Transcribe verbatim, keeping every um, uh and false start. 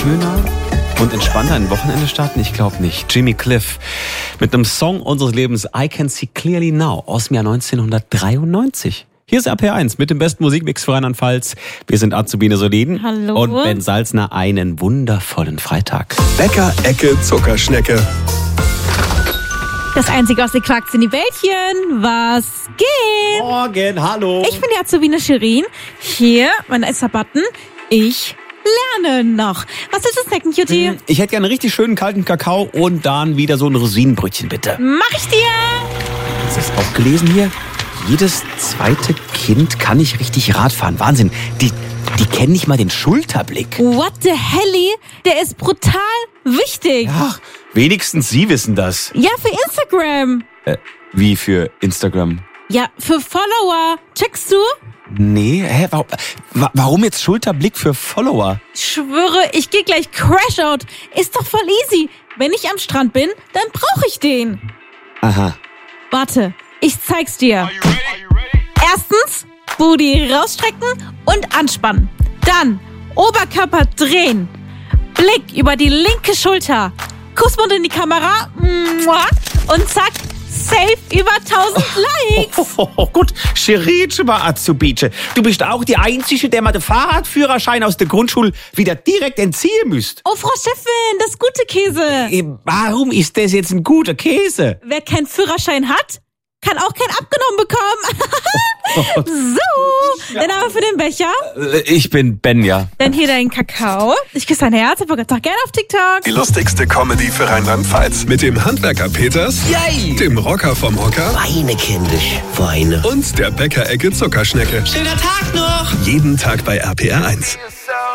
schöner und entspannter ein Wochenende starten? Ich glaube nicht. Jimmy Cliff mit einem Song unseres Lebens, I Can See Clearly Now, aus dem Jahr neunzehnhundertdreiundneunzig. Hier ist R P R eins mit dem besten Musikmix für Rheinland-Pfalz. Wir sind Azubine Soliden. Hallo. Und Ben Salzner. Einen wundervollen Freitag. Bäcker, Ecke, Zuckerschnecke. Das einzige aus den Quacks in die Bällchen. Was geht? Morgen, hallo. Ich bin die Azubine Shirin. Hier, mein erster Button. Ich lerne noch. Was ist das snacken, Cutie? Ich hätte gerne einen richtig schönen kalten Kakao und dann wieder so ein Rosinenbrötchen, bitte. Mach ich dir. Hast du das auch gelesen hier? Jedes zweite Kind kann nicht richtig Radfahren. Wahnsinn. Die, die kennen nicht mal den Schulterblick. What the helly? Der ist brutal wichtig. Ja, wenigstens Sie wissen das. Ja, für Instagram. Äh, wie für Instagram? Ja, für Follower. Checkst du? Nee, hä? Warum, warum jetzt Schulterblick für Follower? Ich schwöre, ich gehe gleich Crashout. Ist doch voll easy. Wenn ich am Strand bin, dann brauche ich den. Aha. Warte, ich zeig's dir. Erstens, Booty rausstrecken und anspannen. Dann Oberkörper drehen. Blick über die linke Schulter. Kussmund in die Kamera. Und zack, safe über tausend Likes. Oh, oh, oh, gut, Schiritschba Azubice. Du bist auch die Einzige, der mal den Fahrradführerschein aus der Grundschule wieder direkt entziehen müsst. Oh, Frau Chefin, das gute Käse. Äh, Warum ist das jetzt ein guter Käse? Wer keinen Führerschein hat, kann auch keinen abgenommen bekommen. So, dann aber für den Becher. Ich bin Benja. Dann hier dein Kakao. Ich küsse dein Herz, aber doch gerne auf TikTok. Die lustigste Comedy für Rheinland-Pfalz. Mit dem Handwerker Peters, Yay! dem Rocker vom Hocker Weine, kindisch, weine. und der Bäcker, Ecke, Zuckerschnecke. Schöner Tag noch! Jeden Tag bei R P R eins.